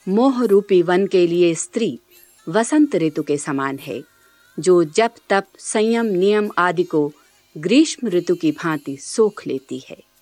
मोह रूपी वन के लिए स्त्री वसंत ऋतु के समान है, जो जप तप संयम नियम आदि को ग्रीष्म ऋतु की भांति सोख लेती है।